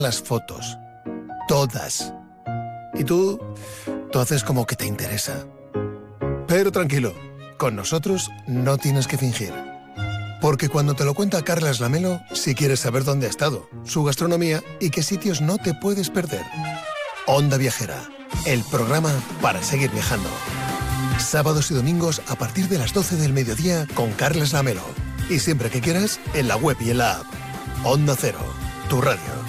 las fotos. Todas. Y tú haces como que te interesa. Pero tranquilo, con nosotros no tienes que fingir. Porque cuando te lo cuenta Carlas Lamelo, sí quieres saber dónde ha estado, su gastronomía y qué sitios no te puedes perder. Onda Viajera, el programa para seguir viajando. Sábados y domingos a partir de las 12 del mediodía con Carlas Lamelo. Y siempre que quieras, en la web y en la app. Onda Cero, tu radio.